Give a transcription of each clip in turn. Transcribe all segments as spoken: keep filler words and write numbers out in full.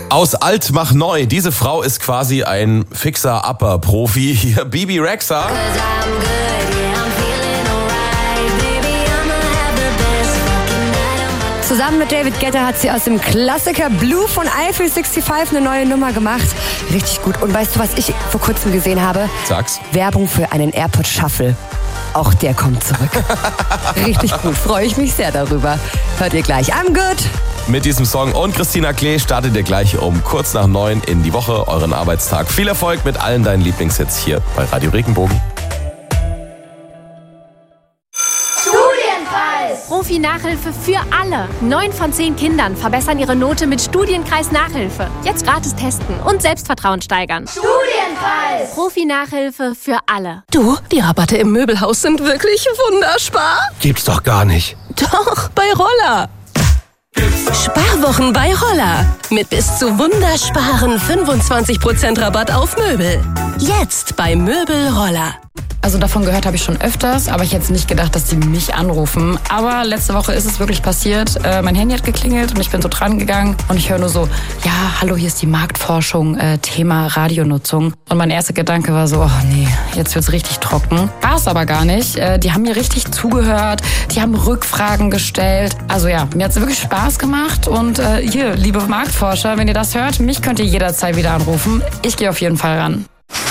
Aus alt mach neu. Diese Frau ist quasi ein fixer Upper-Profi. Hier Bebe Rexha. Zusammen mit David Guetta hat sie aus dem Klassiker Blue von Eiffel fünfundsechzig eine neue Nummer gemacht. Richtig gut. Und weißt du, was ich vor kurzem gesehen habe? Sag's. Werbung für einen AirPod Shuffle. Auch der kommt zurück. Richtig gut. Freue ich mich sehr darüber. Hört ihr gleich. I'm good. Mit diesem Song und Christina Klee startet ihr gleich um kurz nach neun in die Woche, euren Arbeitstag. Viel Erfolg mit allen deinen Lieblingshits hier bei Radio Regenbogen. Profi-Nachhilfe für alle. Neun von zehn Kindern verbessern ihre Note mit Studienkreis Nachhilfe. Jetzt gratis testen und Selbstvertrauen steigern. Studienpreis! Profi-Nachhilfe für alle. Du, die Rabatte im Möbelhaus sind wirklich wunderspar. Gibt's doch gar nicht. Doch, bei Roller. Sparwochen bei Roller. Mit bis zu wundersparen fünfundzwanzig Prozent Rabatt auf Möbel. Jetzt bei Möbel Roller. Also davon gehört habe ich schon öfters, aber ich hätte nicht gedacht, dass die mich anrufen. Aber letzte Woche ist es wirklich passiert. Äh, mein Handy hat geklingelt und ich bin so dran gegangen und ich höre nur so, ja, hallo, hier ist die Marktforschung, äh, Thema Radionutzung. Und mein erster Gedanke war so, oh nee, jetzt wird's richtig trocken. War es aber gar nicht. Äh, die haben mir richtig zugehört, die haben Rückfragen gestellt. Also ja, mir hat's wirklich Spaß gemacht und äh, hier, liebe Marktforscher, wenn ihr das hört, mich könnt ihr jederzeit wieder anrufen. Ich gehe auf jeden Fall ran.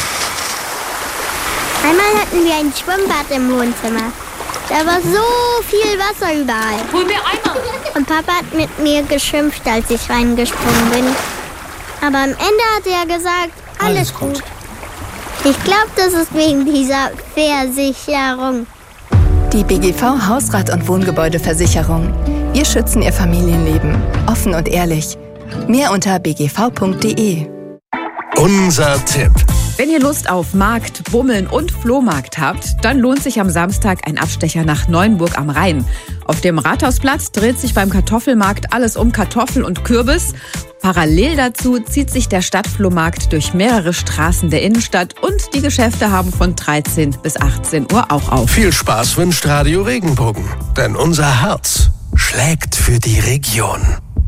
Einmal hatten wir ein Schwimmbad im Wohnzimmer. Da war so viel Wasser überall. Hol mir Eimer! Und Papa hat mit mir geschimpft, als ich reingesprungen bin. Aber am Ende hat er gesagt, alles, alles gut. gut. Ich glaube, das ist wegen dieser Versicherung. Die B G V Hausrat- und Wohngebäudeversicherung. Wir schützen Ihr Familienleben. Offen und ehrlich. Mehr unter b g v punkt d e. Unser Tipp. Wenn ihr Lust auf Markt, Bummeln und Flohmarkt habt, dann lohnt sich am Samstag ein Abstecher nach Neuenburg am Rhein. Auf dem Rathausplatz dreht sich beim Kartoffelmarkt alles um Kartoffel und Kürbis. Parallel dazu zieht sich der Stadtflohmarkt durch mehrere Straßen der Innenstadt und die Geschäfte haben von dreizehn bis achtzehn Uhr auch auf. Viel Spaß wünscht Radio Regenbogen, denn unser Herz schlägt für die Region.